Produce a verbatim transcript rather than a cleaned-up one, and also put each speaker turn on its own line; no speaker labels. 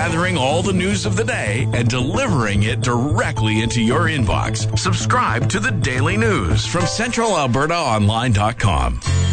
gathering all the news of the day and delivering it directly into your inbox. Subscribe to the Daily News from Central Alberta Online dot com.